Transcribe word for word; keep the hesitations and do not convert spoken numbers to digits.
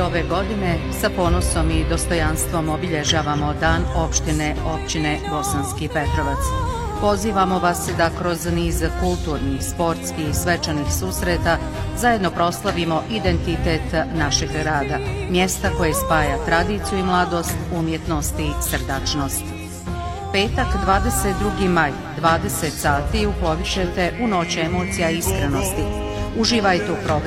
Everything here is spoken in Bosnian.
ove godine sa ponosom i dostojanstvom obilježavamo Dan opštine općine Bosanski Petrovac. Pozivamo vas da kroz niz kulturnih, sportskih i svečanih susreta zajedno proslavimo identitet našeg grada, mjesta koje spaja tradiciju i mladost, umjetnost i srdačnost. Petak, dvadeset drugi maj, dvadeset sati uplovišete u noć emocija i iskrenosti. Uživajte u programu